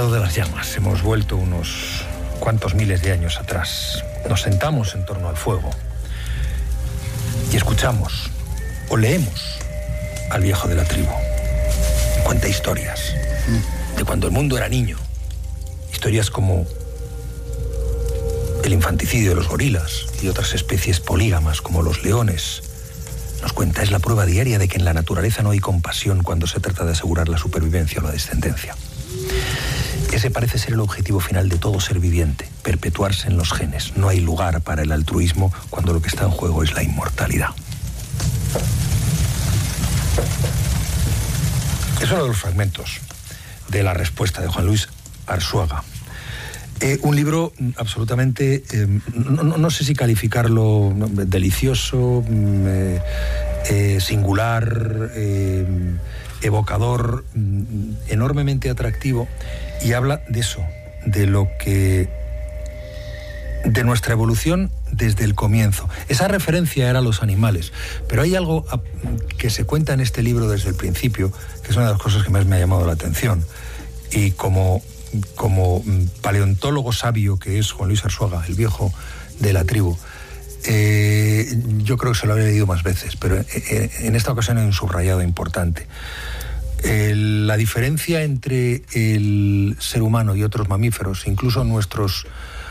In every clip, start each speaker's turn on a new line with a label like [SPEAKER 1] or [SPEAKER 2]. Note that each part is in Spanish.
[SPEAKER 1] de las llamas. Hemos vuelto unos cuantos miles de años atrás. Nos sentamos en torno al fuego y escuchamos o leemos al viejo de la tribu. Cuenta historias de cuando el mundo era niño. Historias como el infanticidio de los gorilas y otras especies polígamas como los leones. Nos cuenta, es la prueba diaria de que en la naturaleza no hay compasión cuando se trata de asegurar la supervivencia o la descendencia. Ese parece ser el objetivo final de todo ser viviente, perpetuarse en los genes. No hay lugar para el altruismo cuando lo que está en juego es la inmortalidad. Es uno de los fragmentos de la respuesta de Juan Luis Arzuaga. Un libro absolutamente, no sé si calificarlo delicioso, singular, evocador, enormemente atractivo, y habla de eso, de nuestra evolución desde el comienzo. Esa referencia era a los animales, pero hay algo que se cuenta en este libro desde el principio, que es una de las cosas que más me ha llamado la atención, y como paleontólogo sabio que es Juan Luis Arzuaga, el viejo de la tribu, yo creo que se lo habría leído más veces, pero en esta ocasión hay un subrayado importante. La diferencia entre el ser humano y otros mamíferos, incluso nuestros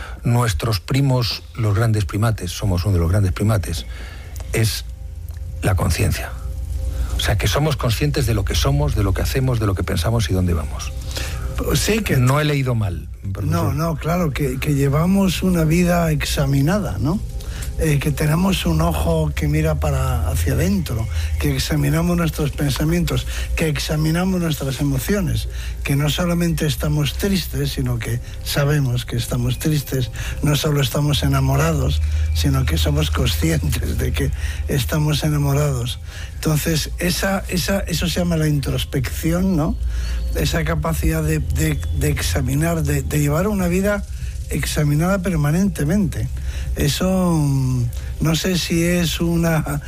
[SPEAKER 1] primos, los grandes primates, somos uno de los grandes primates, es la conciencia. O sea, que somos conscientes de lo que somos, de lo que hacemos, de lo que pensamos y dónde vamos.
[SPEAKER 2] Sí, que
[SPEAKER 1] no he leído mal.
[SPEAKER 2] No, claro, que llevamos una vida examinada, ¿no? Que tenemos un ojo que mira hacia adentro, que examinamos nuestros pensamientos, que examinamos nuestras emociones, que no solamente estamos tristes, sino que sabemos que estamos tristes, no solo estamos enamorados, sino que somos conscientes de que estamos enamorados. Entonces, eso se llama la introspección, ¿no? Esa capacidad de examinar, de llevar una vida examinada permanentemente. Eso no sé si es una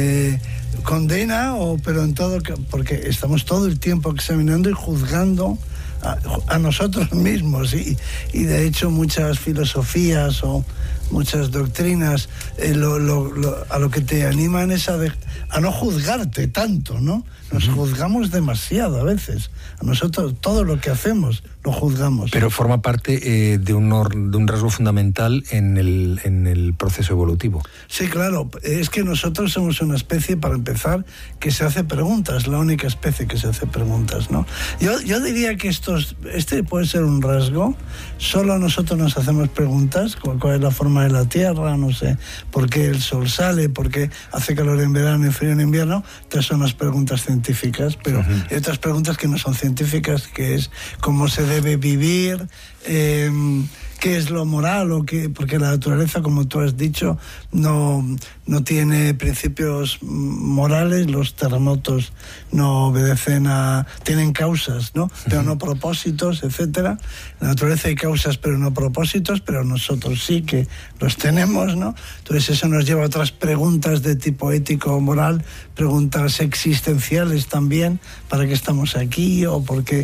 [SPEAKER 2] condena pero en todo, porque estamos todo el tiempo examinando y juzgando a nosotros mismos y de hecho muchas filosofías o muchas doctrinas a lo que te animan es a no juzgarte tanto, ¿no? Nos juzgamos demasiado a veces. A nosotros todo lo que hacemos lo juzgamos.
[SPEAKER 1] Pero forma parte de un rasgo fundamental en el proceso evolutivo.
[SPEAKER 2] Sí, claro. Es que nosotros somos una especie, para empezar, que se hace preguntas. La única especie que se hace preguntas, ¿no? Yo diría que este puede ser un rasgo. Solo nosotros nos hacemos preguntas. ¿Cuál es la forma de la Tierra? No sé. ¿Por qué el sol sale? ¿Por qué hace calor en verano y frío en invierno? Estas son las preguntas científicas, pero hay otras preguntas que no son científicas, que es cómo se debe vivir, qué es lo moral, porque la naturaleza, como tú has dicho, no tiene principios morales. Los terremotos no obedecen tienen causas, ¿no? Pero no propósitos, etcétera. En la naturaleza hay causas pero no propósitos, pero nosotros sí que los tenemos, ¿no? Entonces eso nos lleva a otras preguntas de tipo ético o moral, preguntas existenciales también, ¿para qué estamos aquí? O porque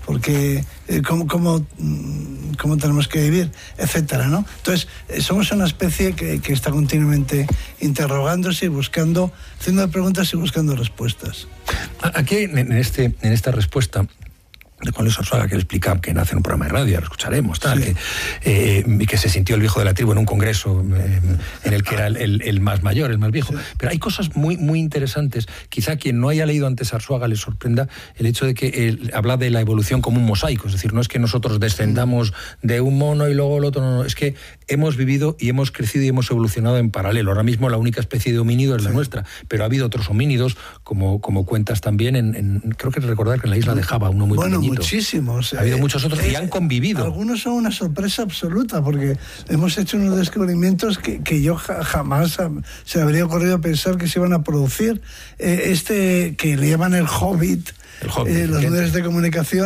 [SPEAKER 2] cómo tenemos que vivir, etcétera, ¿no? Entonces, somos una especie que está continuamente interrogándose y haciendo preguntas y buscando respuestas.
[SPEAKER 1] Aquí, en esta respuesta de Juan Luis Arzuaga, que le explica que nace en un programa de radio, lo escucharemos, tal, sí. Y que se sintió el viejo de la tribu en un congreso en el que era el más mayor, el más viejo. Sí. Pero hay cosas muy, muy interesantes. Quizá quien no haya leído antes Arzuaga le sorprenda el hecho de que habla de la evolución como un mosaico. Es decir, no es que nosotros descendamos de un mono y luego el otro, no. Es que hemos vivido y hemos crecido y hemos evolucionado en paralelo. Ahora mismo la única especie de homínido es la nuestra, pero ha habido otros homínidos, como cuentas también, creo que recordar que en la isla de Java, uno muy pequeñito.
[SPEAKER 2] Muchísimos.
[SPEAKER 1] Ha habido muchos otros y han convivido.
[SPEAKER 2] Algunos son una sorpresa absoluta, porque hemos hecho unos descubrimientos que yo jamás se me habría ocurrido pensar que se iban a producir. Que le llaman el Hobbit, los medios de comunicación,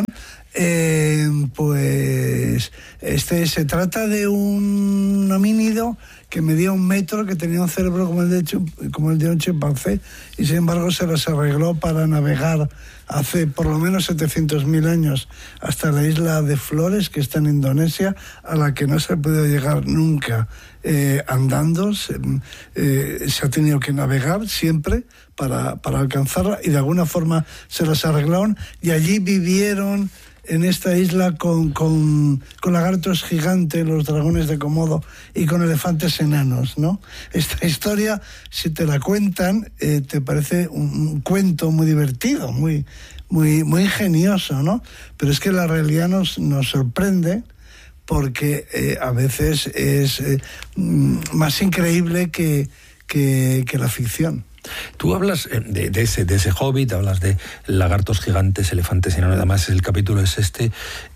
[SPEAKER 2] pues se trata de un homínido que medía 1 metro, que tenía un cerebro como el de un chimpancé, y sin embargo se las arregló para navegar hace por lo menos 700.000 años hasta la isla de Flores, que está en Indonesia, a la que no se ha podido llegar nunca andando. Se ha tenido que navegar siempre para alcanzarla, y de alguna forma se las arreglaron, y allí vivieron en esta isla con lagartos gigantes, los dragones de Komodo, y con elefantes enanos, ¿no? Esta historia, si te la cuentan, te parece un cuento muy divertido, muy ingenioso, ¿no? Pero es que la realidad nos sorprende, porque a veces es más increíble que la ficción.
[SPEAKER 1] Tú hablas de ese Hobbit, hablas de lagartos gigantes, elefantes enanos, además el capítulo es este.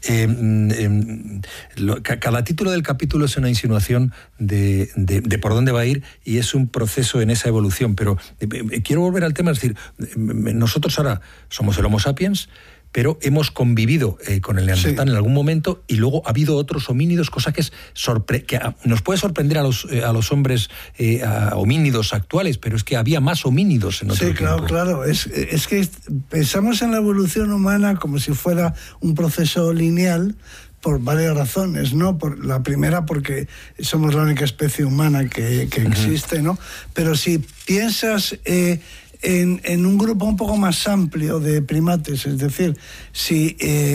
[SPEAKER 1] Cada título del capítulo es una insinuación de por dónde va a ir, y es un proceso en esa evolución. Pero quiero volver al tema, es decir, nosotros ahora somos el Homo sapiens, pero hemos convivido con el Neandertal en algún momento, y luego ha habido otros homínidos, cosa que nos puede sorprender a los hombres homínidos actuales, pero es que había más homínidos en otro tiempo.
[SPEAKER 2] Claro. Es que pensamos en la evolución humana como si fuera un proceso lineal, por varias razones, ¿no? Por la primera, porque somos la única especie humana que existe, ¿no? Pero si piensas en un grupo un poco más amplio de primates, es decir, si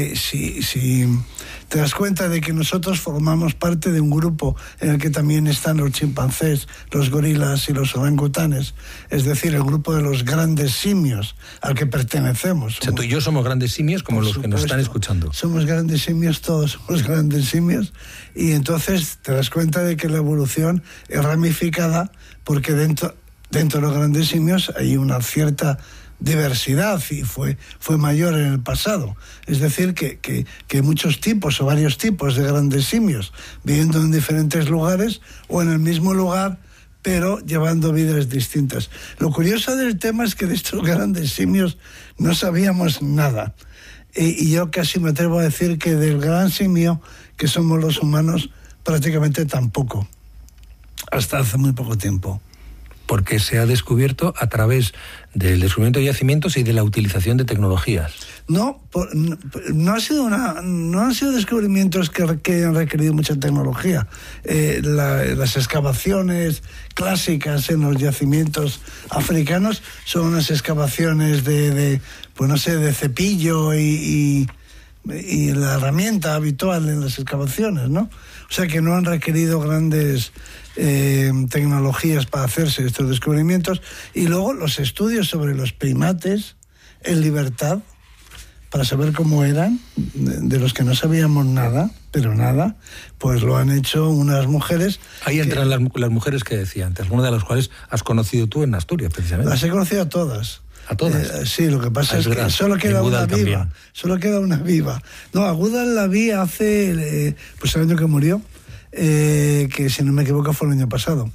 [SPEAKER 2] te das cuenta de que nosotros formamos parte de un grupo en el que también están los chimpancés, los gorilas y los orangutanes, es decir, el grupo de los grandes simios al que pertenecemos.
[SPEAKER 1] O sea, tú y yo somos grandes simios, como los que nos están escuchando.
[SPEAKER 2] Somos grandes simios, todos somos grandes simios, y entonces te das cuenta de que la evolución es ramificada, porque dentro de los grandes simios hay una cierta diversidad, y fue mayor en el pasado. Es decir, que muchos tipos o varios tipos de grandes simios viviendo en diferentes lugares o en el mismo lugar, pero llevando vidas distintas. Lo curioso del tema es que de estos grandes simios no sabíamos nada. Y yo casi me atrevo a decir que del gran simio que somos los humanos, prácticamente tampoco, hasta hace muy poco tiempo.
[SPEAKER 1] Porque se ha descubierto a través del descubrimiento de yacimientos y de la utilización de tecnologías.
[SPEAKER 2] No han sido descubrimientos que han requerido mucha tecnología. Las excavaciones clásicas en los yacimientos africanos son unas excavaciones de cepillo y la herramienta habitual en las excavaciones, ¿no? O sea que no han requerido grandes tecnologías para hacerse estos descubrimientos. Y luego los estudios sobre los primates en libertad, para saber cómo eran, de los que no sabíamos nada, pero nada, pues lo han hecho unas mujeres.
[SPEAKER 1] Ahí entran las mujeres que decía antes, algunas de las cuales has conocido tú en Asturias, precisamente.
[SPEAKER 2] Las he conocido a todas.
[SPEAKER 1] ¿A todas?
[SPEAKER 2] Sí, lo que pasa es que solo queda una viva. Solo queda una viva. No, a Goodall la vi hace, pues el año que murió, que si no me equivoco fue el año pasado,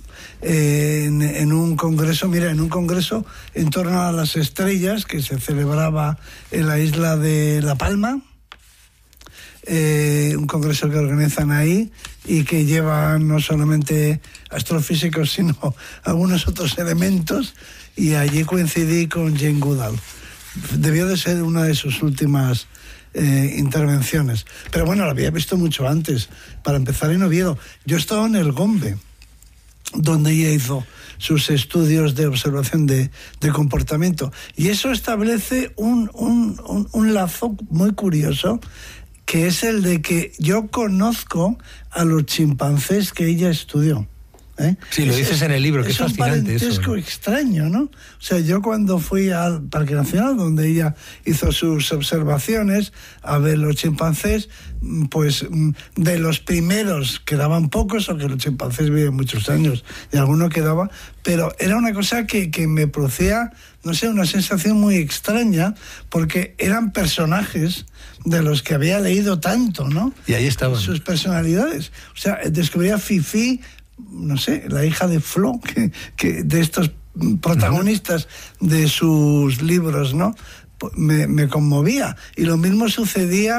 [SPEAKER 2] en un congreso en torno a las estrellas que se celebraba en la isla de La Palma, un congreso que organizan ahí y que lleva no solamente astrofísicos sino algunos otros elementos, y allí coincidí con Jane Goodall. Debió de ser una de sus últimas intervenciones, pero bueno, la había visto mucho antes. Para empezar, en Oviedo, yo estaba en el Gombe, donde ella hizo sus estudios de observación de comportamiento, y eso establece un lazo muy curioso, que es el de que yo conozco a los chimpancés que ella estudió.
[SPEAKER 1] Sí, lo dices en el libro, que es fascinante eso. Es un
[SPEAKER 2] parentesco extraño, ¿no? O sea, yo cuando fui al Parque Nacional, donde ella hizo sus observaciones, a ver los chimpancés, pues de los primeros quedaban pocos, aunque los chimpancés viven muchos años, y alguno quedaba, pero era una cosa que me producía, no sé, una sensación muy extraña, porque eran personajes de los que había leído tanto, ¿no?
[SPEAKER 1] Y ahí estaban.
[SPEAKER 2] Sus personalidades. O sea, descubría Fifi, no sé, la hija de Flo, que de estos protagonistas de sus libros, ¿no? Me conmovía. Y lo mismo sucedía